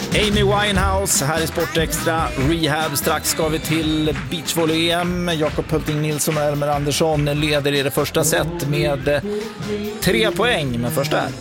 Amy Winehouse här i Sportextra Rehab. Strax ska vi till beachvolley-EM. Jakob Hulting Nilsson och Elmer Andersson leder i det första set med 3 poäng. Men först där.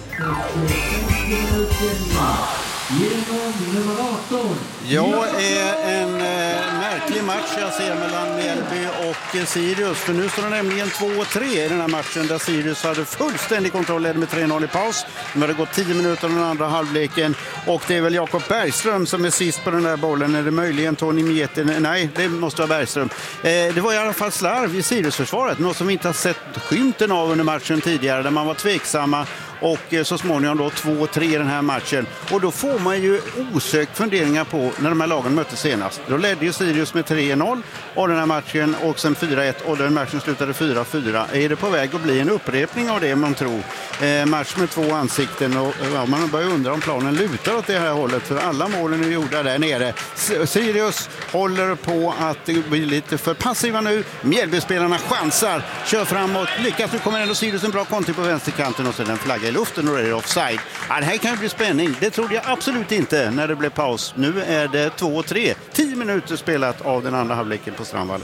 Ja, en märklig match jag ser mellan Mjällby och Sirius. För nu står det nämligen 2-3 i den här matchen där Sirius hade fullständig kontroll, ledde med 3-0 i paus. Nu har det gått 10 minuter av den andra halvleken och det är väl Jakob Bergström som är sist på den där bollen. Är det möjligen Tony Mietti? Nej, det måste vara Bergström. Det var i alla fall slarv i Sirius-försvaret, något som vi inte har sett skymten av under matchen tidigare där man var tveksamma. Och så småningom då 2-3 i den här matchen. Och då får man ju osökt funderingar på när de här lagen möttes senast. Då ledde ju Sirius med 3-0 av den här matchen och sen 4-1 och den matchen slutade 4-4. Är det på väg att bli en upprepning av det man tror? Match med 2 ansikten och ja, man börjar undra om planen lutar åt det här hållet för alla målen är gjorda där nere. Sirius håller på att bli lite för passiva nu. Mjällbyspelarna chansar, kör framåt, lyckas. Nu kommer ändå Sirius en bra kontring på vänsterkanten och så den flagga i luften och det är offside. Ja, det här kan ju bli spänning. Det trodde jag absolut inte när det blev paus. Nu är det 2-3. 10 minuter spelat av den andra halvleken på Strandvallen.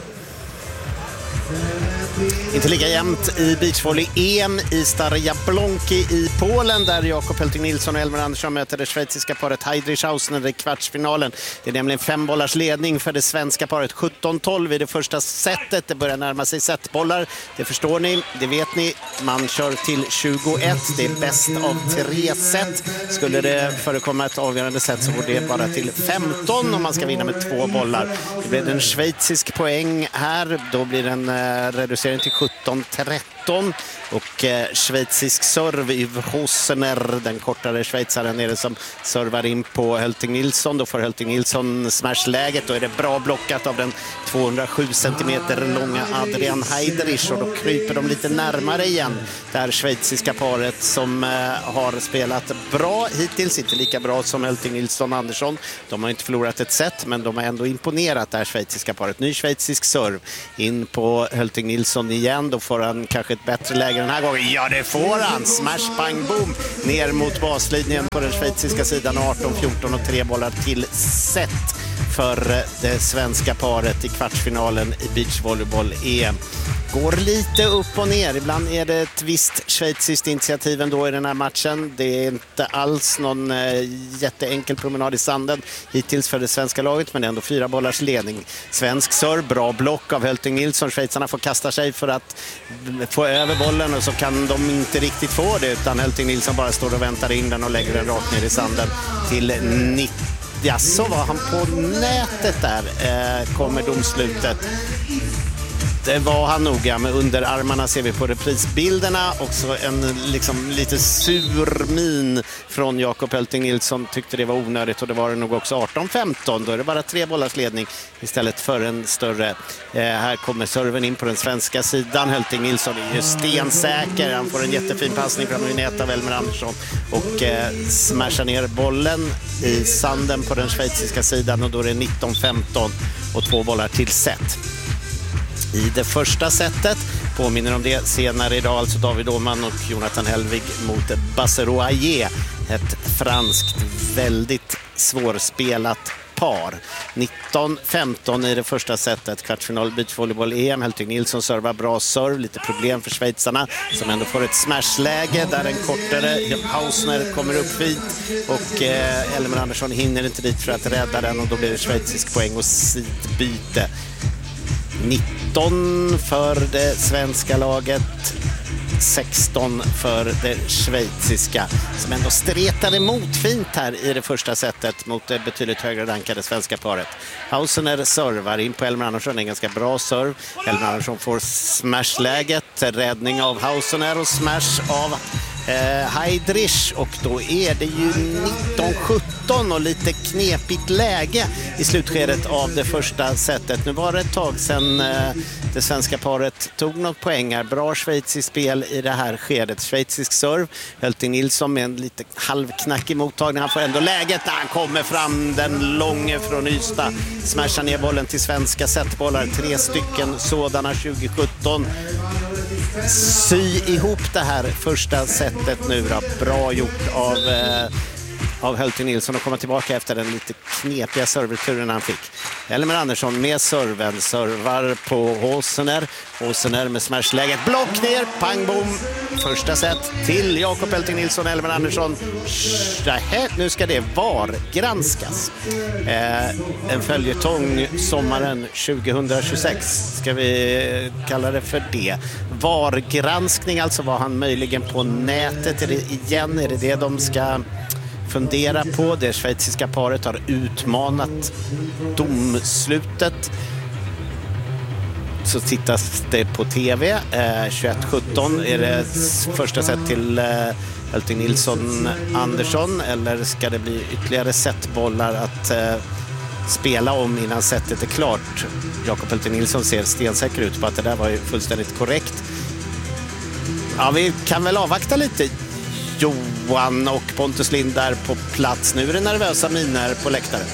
Inte lika jämnt i beachvolley-EM i Stara Jablonki i Polen där Jakob Hulting Nilsson och Elmer Andersson möter det schweiziska paret Heidrich-Hausner i kvartsfinalen. Det är nämligen 5 bollars ledning för det svenska paret. 17-12 i det första setet. Det börjar närma sig setbollar. Det förstår ni, det vet ni. Man kör till 21. Det är bäst av 3 set. Skulle det förekomma ett avgörande set så går det bara till 15 om man ska vinna med 2 bollar. Det blir en schweizisk poäng här. Då blir den reducerad till 17-13 och schweizisk serv i Hosner, den kortare schweizaren är det som servar in på Hulting Nilsson. Då får Hulting Nilsson smashläget. Då är det bra blockat av den 207 cm långa Adrian Heidrich och då kryper de lite närmare igen. Det här schweiziska paret som har spelat bra hittills, inte lika bra som Hulting Nilsson och Andersson. De har inte förlorat ett set men de har ändå imponerat det här schweiziska paret. Ny schweizisk serv in på Hulting Nilsson igen. Då får han kanske ett bättre läge den här gången. Ja, det får han! Smash, bang, boom! Ner mot baslinjen på den schweiziska sidan. 18-14 och 3 bollar till set för det svenska paret i kvartsfinalen i beachvolleyboll-EM. Går lite upp och ner. Ibland är det ett visst schweiziskt initiativ ändå i den här matchen. Det är inte alls någon jätteenkel promenad i sanden hittills för det svenska laget, men det är ändå 4 bollars ledning. Svensk serve, bra block av Hulting Nilsson. Schweizarna får kasta sig för att få över bollen och så kan de inte riktigt få det utan Hulting Nilsson bara står och väntar in den och lägger den rakt ner i sanden till 90. Ja, så var han på nätet där. Kommer domslutet. Det var han noga med underarmarna ser vi på reprisbilderna. Också en liksom lite sur min från Jakob Hulting Nilsson tyckte det var onödigt och det var det nog också 18-15. Då är det bara 3 bollars ledning istället för en större. Här kommer serven in på den svenska sidan. Hulting Nilsson är ju stensäker. Han får en jättefin passning från Uneta av Elmer Andersson och smashar ner bollen i sanden på den schweiziska sidan och då är det 19-15 och 2 bollar till set. I det första setet påminner om det senare idag, alltså David Åhman och Jonathan Helvig mot Basseroyer, ett franskt väldigt svårspelat par. 19-15 i det första setet, kvartsfinal beachvolleyboll-EM. Hulting Nilsson servar bra serv, lite problem för schweizarna som ändå får ett smashläge där en kortare Hausner kommer upp vid och Elmer Andersson hinner inte dit för att rädda den och då blir det schweizisk poäng och sidbyte. 19 för det svenska laget, 16 för det schweiziska som ändå stretade emot fint här i det första setet mot det betydligt högre rankade svenska paret. Hausner servar in på Elmer Andersson, en ganska bra serv. Elmer Andersson får smashläget, räddning av Hausner och smash av Heidrich och då är det ju 19-17 och lite knepigt läge i slutskedet av det första setet. Nu var det ett tag sedan det svenska paret tog något poäng här. Bra schweiziskt spel i det här skedet. Schweizisk serv. Hulting Nilsson med en lite halvknackig mottagning. Han får ändå läget när han kommer fram den långe från Ystad. Smashar ner bollen till svenska setbollar. 3 stycken sådana 2017. Sy ihop det här första setet nu då. Bra gjort av av Hölting Nilsson att komma tillbaka efter den lite knepiga serverturen han fick. Elmer Andersson med serven, servar på Håsener med smashläget, block ner, pang bom, första set till Jakob Hölting Nilsson, Elmer Andersson. Nu ska det granskas. En följetong sommaren 2026 ska vi kalla det för det. VAR-granskning, alltså var han möjligen på nätet igen, är det de ska fundera på? Det schweiziska paret har utmanat domslutet. Så tittas det på tv. 21-17 är det första set till Hölting Nilsson Andersson, eller ska det bli ytterligare setbollar att spela om innan setet är klart? Jakob Hölting Nilsson ser stensäker ut på att det där var ju fullständigt korrekt. Ja, vi kan väl avvakta lite. Johan och Pontus Lind där på plats. Nu är det nervösa miner på läktaren.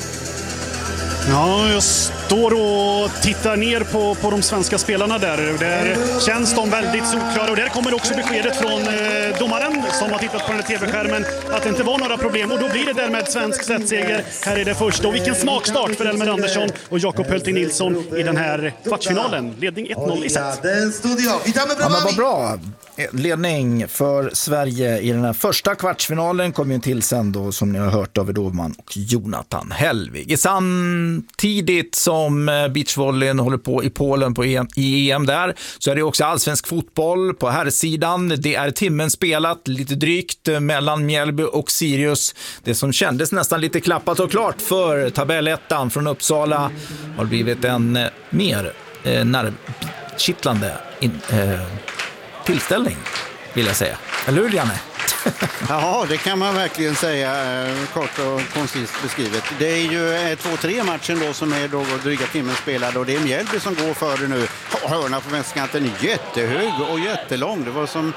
Ja, jag står och tittar ner på de svenska spelarna där känns de väldigt solklara. Och där kommer också beskedet från domaren som har tittat på den här tv-skärmen att det inte var några problem. Och då blir det därmed svensk setseger. Här är det första. Och vilken smakstart för Elmer Andersson och Jakob Hölting Nilsson i den här kvartsfinalen. Ledning 1-0 i set. Ja, men vad bra. Ledning för Sverige i den här första kvartsfinalen kommer ju till sen då, som ni har hört, David Åhman och Jonathan Hellvig. Samtidigt som beachvolleyn håller på i Polen i EM där, så är det också allsvensk fotboll på herrsidan. Det är timmen spelat lite drygt mellan Mjällby och Sirius. Det som kändes nästan lite klappat och klart för tabellettan från Uppsala har blivit en mer nervkittlande tillställning, vill jag säga. Eller hur, Janne? Ja, det kan man verkligen säga, kort och koncist beskrivet. Det är ju 2-3 matchen då som är då dryga timmen spelad, och det är Mjällby som går före nu. Hörna på vänsterkanten är jättehög och jättelång. Det var som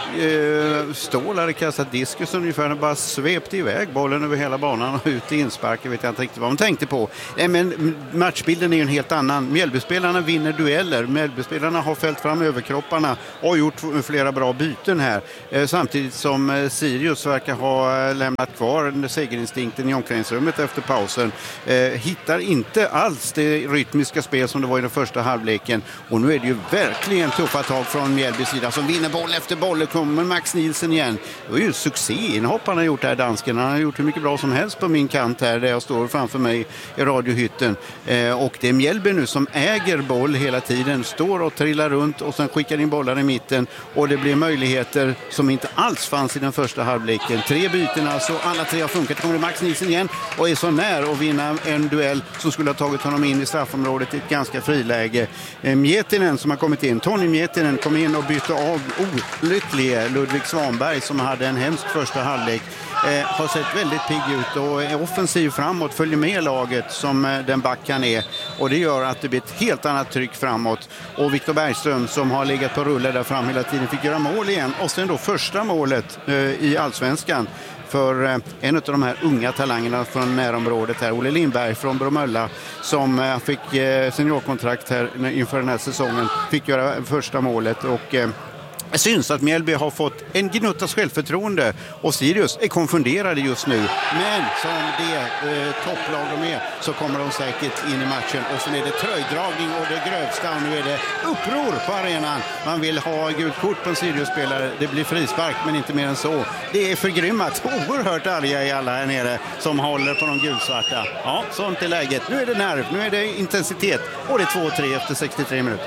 Ståhl hade kastat diskus ungefär, och bara svepte iväg bollen över hela banan och ut i inspark. Jag vet inte riktigt vad de tänkte på. Men matchbilden är ju en helt annan. Mjällbyspelarna vinner dueller. Mjällbyspelarna har fällt fram överkropparna och gjort flera bra byten här. Samtidigt som Sirius verkar ha lämnat kvar segerinstinkten i omklädningsrummet efter pausen. Hittar inte alls det rytmiska spel som det var i den första halvleken. Och nu är det ju verkligen tuffa tag från Mjällbys sida som vinner boll efter boll. Kommer Max Nielsen igen. Det var ju succéinhopp han har gjort här, dansken. Han har gjort hur mycket bra som helst på min kant här där jag står framför mig i radiohytten. Och det är Mjällby nu som äger boll hela tiden. Står och trillar runt och sen skickar in bollar i mitten. Och det blir möjligheter som inte alls fanns i den första halvleken. 3 byten alltså, alla 3 har funkat. Det kommer Max Nielsen igen och är så nära att vinna en duell som skulle ha tagit honom in i straffområdet i ett ganska friläge. Miettinen som har kommit in, Tony Miettinen kom in och bytte av olycklige Ludvig Svanberg som hade en hemsk första halvlek. Har sett väldigt pigg ut och är offensiv framåt, följer med laget som den backen är, och det gör att det blir ett helt annat tryck framåt. Och Viktor Bergström som har legat på rulle där fram hela tiden fick göra mål igen, och sen då första målet i Allsvenskan för en av de här unga talangerna från närområdet här, Olle Lindberg från Bromölla, som fick seniorkontrakt här inför den här säsongen, fick göra första målet. Och det syns att Mjällby har fått en gnuttas självförtroende, och Sirius är konfunderade just nu. Men som det topplag de är så kommer de säkert in i matchen. Och sen är det tröjdragning och det grövsta, och nu är det uppror på arenan. Man vill ha gult kort på en Sirius-spelare. Det blir frispark, men inte mer än så. Det är förgrymmat. Oerhört arga i alla här nere som håller på de gulsvarta. Ja, sånt är läget. Nu är det nerv, nu är det intensitet, och det är 2-3 efter 63 minuter.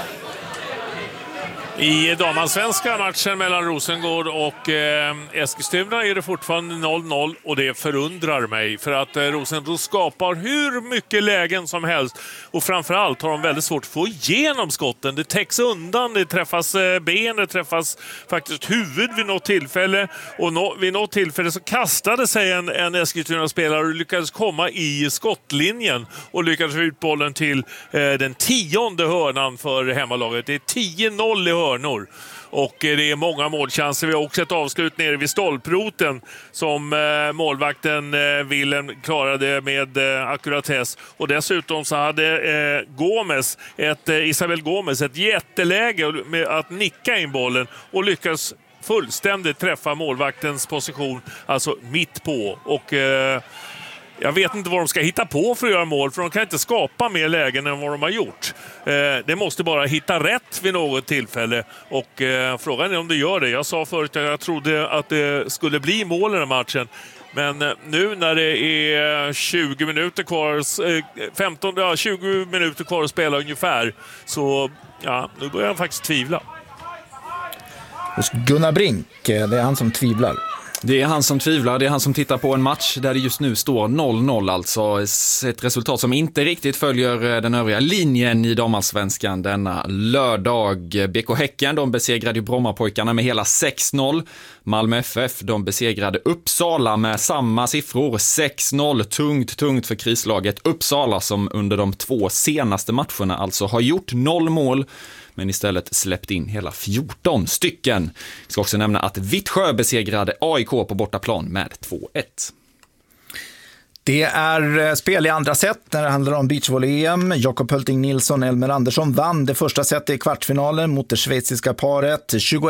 I damallsvenska matchen mellan Rosengård och Eskilstuna är det fortfarande 0-0, och det förundrar mig, för att Rosengård skapar hur mycket lägen som helst, och framförallt har de väldigt svårt att få igenom skotten. Det täcks undan, det träffas ben, det träffas faktiskt huvud vid något tillfälle, och vid något tillfälle så kastade sig en Eskilstuna-spelare och lyckades komma i skottlinjen och lyckades få ut bollen till den 10:e hörnan för hemmalaget. Det är 10-0 i hörnor. Och det är många målchanser. Vi har också ett avslut nere vid stolproten som målvakten Willem klarade med akkuratess. Och dessutom så hade Isabel Gomes ett jätteläge med att nicka in bollen och lyckas fullständigt träffa målvaktens position, alltså mitt på. Och jag vet inte vad de ska hitta på för att göra mål, för de kan inte skapa mer lägen än vad de har gjort. Det måste bara hitta rätt vid något tillfälle, och frågan är om det gör det. Jag sa förut att jag trodde att det skulle bli mål i den här matchen. Men nu när det är 20 minuter kvar, 20 minuter kvar att spela ungefär, så nu börjar jag faktiskt tvivla. Hos Gunnar Brink, det är han som tvivlar. Det är han som tvivlar, det är han som tittar på en match där det just nu står 0-0, alltså ett resultat som inte riktigt följer den övriga linjen i damallsvenskan denna lördag. BK Häcken, de besegrade Brommapojkarna med hela 6-0. Malmö FF, de besegrade Uppsala med samma siffror, 6-0. Tungt för krislaget Uppsala, som under de 2 senaste matcherna alltså har gjort 0 mål, men istället släppt in hela 14 stycken. Jag ska också nämna att Vittsjö besegrade AIK på bortaplan med 2-1. Det är spel i andra set när det handlar om beachvolley-EM. Jakob Hölting Nilsson och Elmer Andersson vann det första setet i kvartsfinalen mot det schweiziska paret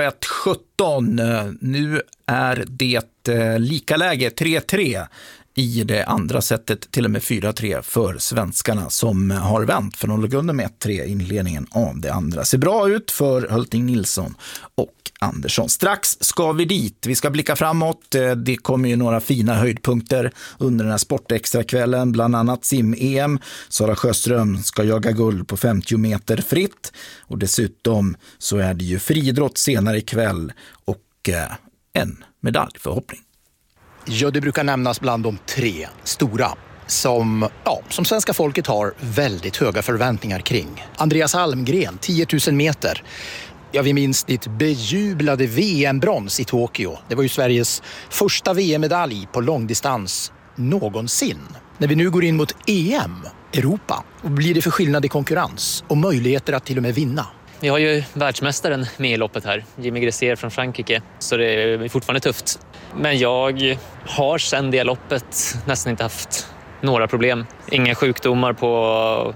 21-17. Nu är det lika läge 3-3 i det andra setet, till och med 4-3 för svenskarna som har vänt, för de låg under med 1-3 i inledningen av det andra. Ser bra ut för Hölting Nilsson och Andersson. Strax ska vi dit. Vi ska blicka framåt. Det kommer ju några fina höjdpunkter under den här sportextrakvällen, bland annat sim-EM. Sara Sjöström ska jaga guld på 50 meter fritt, och dessutom så är det ju friidrott senare ikväll och en medaljförhoppning. Ja, det brukar nämnas bland de 3 stora som svenska folket har väldigt höga förväntningar kring. Andreas Almgren, 10 000 meter. Ja, vi minns ditt bejublade VM-brons i Tokyo. Det var ju Sveriges första VM-medalj på långdistans någonsin. När vi nu går in mot EM, Europa, och blir det för skillnad i konkurrens och möjligheter att till och med vinna? Vi har ju världsmästaren med i loppet här, Jimmy Gressier från Frankrike, så det är fortfarande tufft. Men jag har sedan det loppet nästan inte haft några problem. Inga sjukdomar på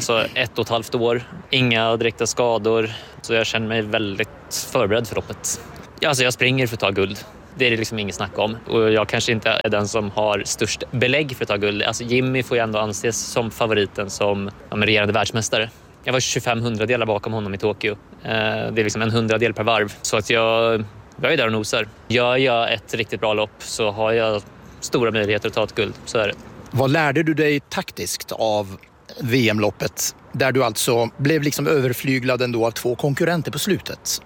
1,5 år, inga direkta skador, så jag känner mig väldigt förberedd för loppet. Alltså jag springer för att ta guld. Det är det liksom inget snack om. Och jag kanske inte är den som har störst belägg för att ta guld. Alltså Jimmy får ju ändå anses som favoriten, som regerande världsmästare. Jag var 25 hundradelar bakom honom i Tokyo. Det är liksom en 100-del per varv. Så att jag är där och nosar. Gör jag ett riktigt bra lopp så har jag stora möjligheter att ta ett guld. Så är det. Vad lärde du dig taktiskt av VM-loppet? Där du alltså blev liksom överflyglad ändå av 2 konkurrenter på slutet.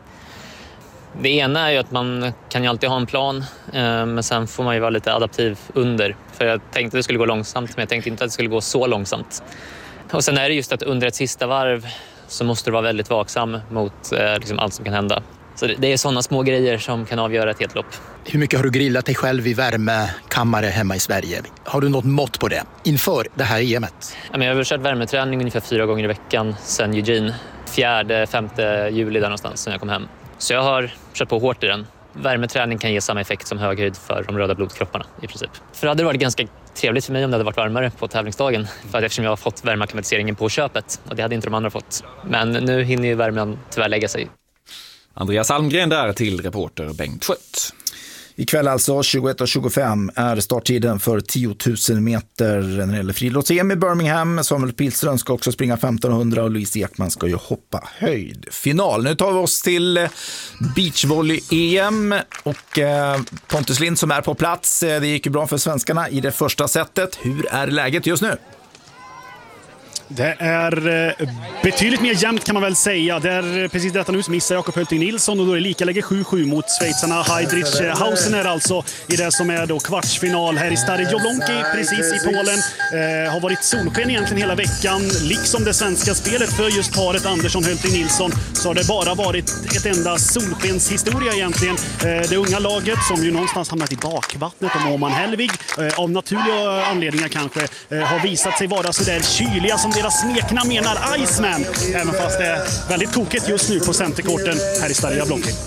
Det ena är ju att man kan ju alltid ha en plan. Men sen får man ju vara lite adaptiv under. För jag tänkte att det skulle gå långsamt, men jag tänkte inte att det skulle gå så långsamt. Och sen är det just att under ett sista varv så måste du vara väldigt vaksam mot allt som kan hända. Så det är sådana små grejer som kan avgöra ett helt lopp. Hur mycket har du grillat dig själv i värmekammare hemma i Sverige? Har du något mått på det inför det här EMet? Jag har kört värmeträning ungefär 4 gånger i veckan sedan Eugene. 4-5 juli där någonstans när jag kom hem. Så jag har kört på hårt i den. Värmeträning kan ge samma effekt som höghöjd för de röda blodkropparna i princip. För det hade varit ganska trevligt för mig om det hade varit varmare på tävlingsdagen. Eftersom jag har fått värmeakklimatiseringen på köpet. Och det hade inte de andra fått. Men nu hinner ju värmen tyvärr lägga sig. Andreas Almgren där till reporter Bengt Schött. Ikväll alltså 21:25 är starttiden för 10 000 meter när det gäller friidrotts-EM i Birmingham. Samuel Pilström ska också springa 1500 och Louise Ekman ska ju hoppa höjdfinal. Nu tar vi oss till beachvolley-EM och Pontus Lind som är på plats. Det gick ju bra för svenskarna i det första setet. Hur är läget just nu? Det är betydligt mer jämnt kan man väl säga. Det är precis detta nu som missar Jakob Hölting Nilsson och då är det lika läge 7-7 mot schweizarna Heidrich Hausener alltså i det som är då kvartsfinal här i Stare Jablonki precis i Polen. Har varit solsken egentligen hela veckan, liksom det svenska spelet för just paret Andersson Hölting Nilsson, så har det bara varit ett enda solskenshistoria egentligen. Det unga laget som ju någonstans hamnat i bakvattnet om Åman Hellvig av naturliga anledningar kanske har visat sig vara så där kyliga som deras smekna menar Iceman, även fast det är väldigt tokigt just nu på centerkorten här i Stare Jablonki.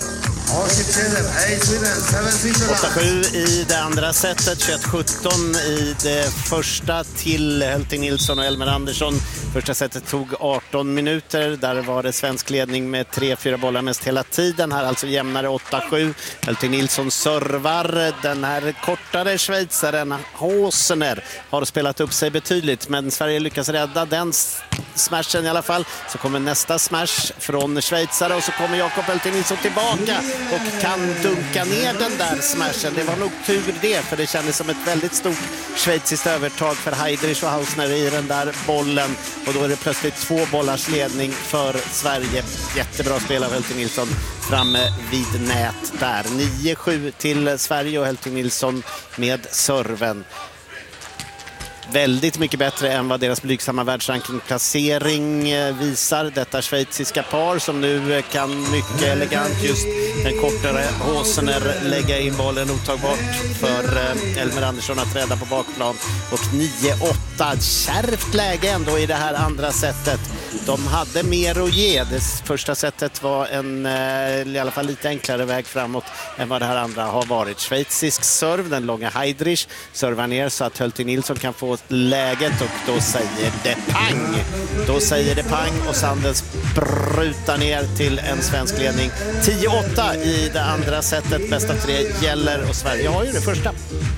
8-7 i det andra setet, 21-17 i det första till Hölting Nilsson och Elmer Andersson. Första setet tog 18 minuter. Där var det svensk ledning med 3-4 bollar mest hela tiden. Här alltså jämnare 8-7. Hölting Nilsson servar. Den här kortare schweizaren Hosener har spelat upp sig betydligt, men Sverige lyckas rädda den smashen i alla fall. Så kommer nästa smash från schweizare och så kommer Jakob Hölting Nilsson tillbaka och kan dunka ner den där smashen. Det var nog tur det, för det kändes som ett väldigt stort schweiziskt övertag för Heidrich och Hausner i den där bollen. Och då är det plötsligt 2 bollars ledning för Sverige. Jättebra spel av Hölting Nilsson framme vid nät där. 9-7 till Sverige och Hölting Nilsson med serven. Väldigt mycket bättre än vad deras blygsamma världsrankingplacering visar. Detta schweiziska par som nu kan mycket elegant just den kortare Hosener lägga in bollen otagbart för Elmer Andersson att rädda på bakplan. Och 9-8, kärvt läge ändå i det här andra setet. De hade mer att ge. Det första setet var en i alla fall lite enklare väg framåt än vad det här andra har varit. Schweizisk serv, den långa Heidrich servar ner så att Hölting Nilsson kan få läget och då säger det pang. Då säger det pang och Sanden sprutar ner till en svensk ledning. 10-8 i det andra setet. Bästa 3 gäller och Sverige har ju det första.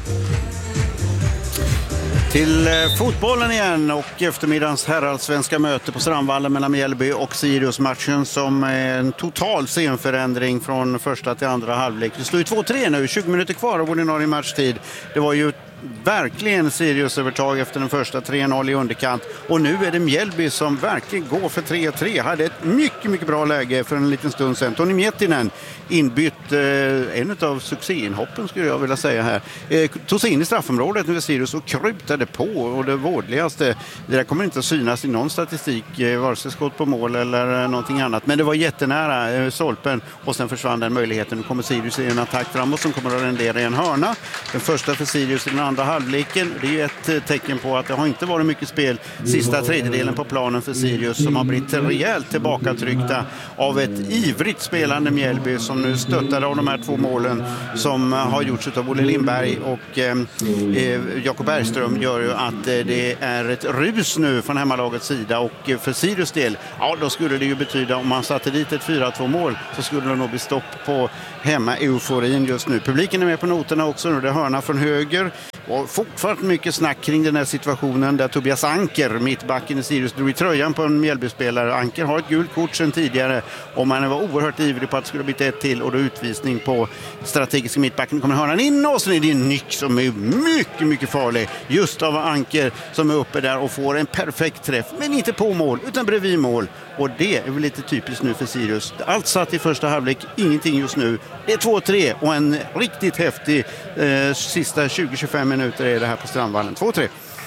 Till fotbollen igen och eftermiddagens herrallsvenska möte på Strandvallen mellan Mjällby och Sirius-matchen som är en total scenförändring från första till andra halvlek. Det står ju 2-3 nu, 20 minuter kvar av ordinarie matchtid. Det var ju verkligen Sirius-övertag efter den första 3-0 i underkant. Och nu är det Mjällby som verkligen går för 3-3. Hade ett mycket bra läge för en liten stund sedan. Toni Miettinen inbytt en av succéinhoppen skulle jag vilja säga här. Tog sig in i straffområdet nu i Sirius och krutade på. Och det vårdligaste, det där kommer inte att synas i någon statistik, vare sig skott på mål eller någonting annat. Men det var jättenära stolpen och sen försvann den möjligheten. Nu kommer Sirius i en attack framåt som kommer att rendera i en hörna. Den första för Sirius i den andra halvleken. Det är ju ett tecken på att det har inte varit mycket spel sista tredjedelen på planen för Sirius som har blivit rejält tillbakatryckta av ett ivrigt spelande Mjällby som nu stöttade av de här 2 målen som har gjorts av Olle Lindberg och Jakob Bergström gör ju att det är ett rus nu från hemmalagets sida och för Sirius del, ja då skulle det ju betyda om man satte dit ett 4-2 mål så skulle det nog bli stopp på hemma-euforin just nu. Publiken är med på noterna också nu, det är hörna från höger. Och fortfarande mycket snack kring den här situationen där Tobias Anker, mittbacken i Sirius, drog i tröjan på en Mjällby-spelare. Anker har ett gult kort sedan tidigare och man var oerhört ivrig på att det skulle bli ett till och då utvisning på strategiska mittbacken. Kommer hörnan in och så är det en nick som är mycket farlig just av Anker som är uppe där och får en perfekt träff, men inte på mål utan bredvid mål. Och det är väl lite typiskt nu för Sirius. Allt satt i första halvlek, ingenting just nu. Det är 2-3 och en riktigt häftig sista 20-25 minuter är det här på Strandvallen. 2-3.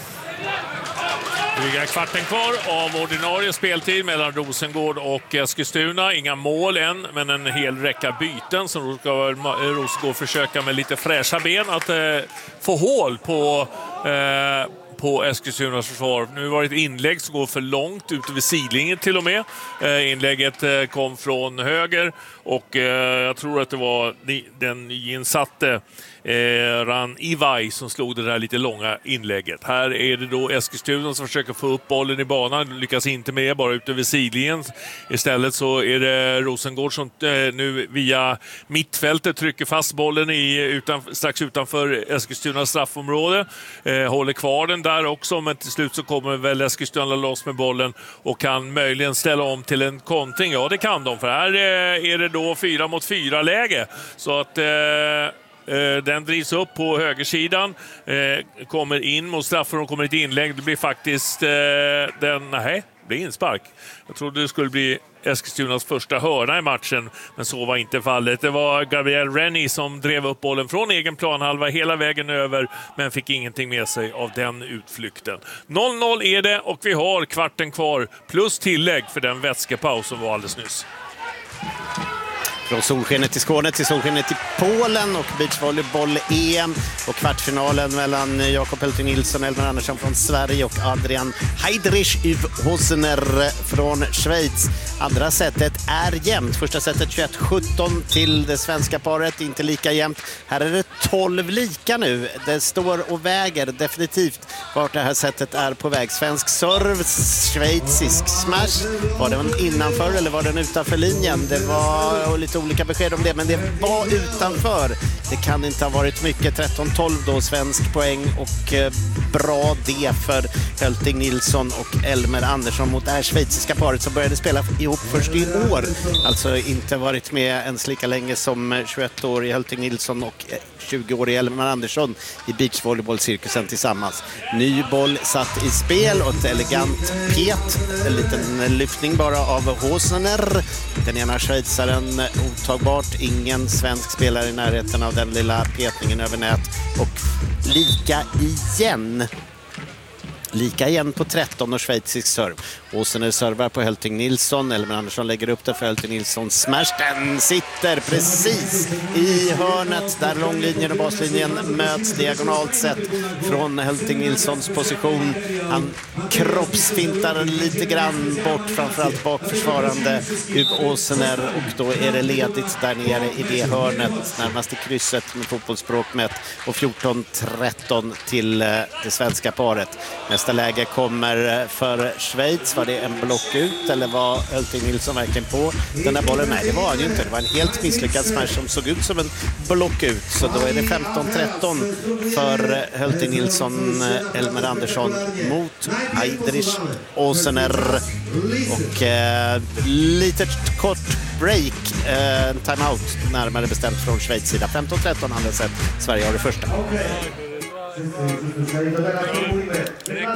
Dryga kvarten kvar av ordinarie speltid mellan Rosengård och Eskilstuna. Inga mål än, men en hel räcka byten som ska Rosengård försöka med lite fräscha ben att få hål på Eskilstunas försvar. Nu var det ett inlägg som går för långt ut över sidlinjen till och med. Inlägget kom från höger och jag tror att det var den nyinsatte Ran Ivai som slog det där lite långa inlägget. Här är det då Eskilstuna som försöker få upp bollen i banan, lyckas inte med, bara ut över sidlinjen. Istället så är det Rosengård som nu via mittfältet trycker fast bollen strax utanför Eskilstunas straffområde. Håller kvar den där också, men till slut så kommer väl Eskilstuna loss med bollen och kan möjligen ställa om till en kontring. Ja, det kan de, för här är det då 4 mot 4 läge. Så att den drivs upp på högersidan, kommer in mot straffen och kommer ett inlägg. Det blir faktiskt det blir inspark. Jag trodde det skulle bli Eskilstunas första hörna i matchen, men så var inte fallet. Det var Gabriel Rennie som drev upp bollen från egen planhalva hela vägen över, men fick ingenting med sig av den utflykten. 0-0 är det och vi har kvarten kvar plus tillägg för den vätskepaus som var alldeles nyss. Från solskenet i Skåne till solskenet i Polen och beachvolleyboll-EM och kvartsfinalen mellan Jakob Helting Nilsson, Elmer Andersson från Sverige och Adrian Heidrich-Hosner från Schweiz. Andra setet är jämnt. Första setet 21-17 till det svenska paret, inte lika jämnt. Här är det 12 lika nu. Det står och väger definitivt vart det här setet är på väg. Svensk serve, schweizisk smash. Var den innanför eller var den utanför linjen? Det var lite olika besked om det, men det var utanför. Det kan inte ha varit mycket. 13-12 då, svensk poäng och bra det för Helting Nilsson och Elmer Andersson mot det här schweiziska paret som började spela ihop först i år. Alltså inte varit med ens lika länge som 21-årig Helting Nilsson och 20-årig Elmer Andersson i beachvolleybollcirkusen tillsammans. Ny boll satt i spel och ett elegant pet. En liten lyftning bara av Hosner. Den ena schweizaren otagbart. Ingen svensk spelare i närheten av den lilla petningen över nät. Och lika igen på 13 och schweizisk serve. Hosner servar på Helting Nilsson. Elmer Andersson lägger upp det för Helting Nilsson. Smash, den sitter precis i hörnet där långlinjen och baslinjen möts diagonalt sett från Helting Nilssons position. Han kroppsfintar lite grann bort, framförallt bakförsvarande Hosner, och då är det ledigt där nere i det hörnet närmast i krysset med fotbollsspråk mätt, och 14-13 till det svenska paret. Nästa läge kommer för Schweiz. Var det en block ut eller var Helting Nilsson verkligen på den där bollen? Nej, det var han ju inte. Det var en helt misslyckad smash som såg ut som en block ut. Så då är det 15-13 för Helting Nilsson, Elmer Andersson mot Heidrich Hosner. Och lite kort break, timeout närmare bestämt från Schweiz sida. 15-13 andra set. Sverige har det första.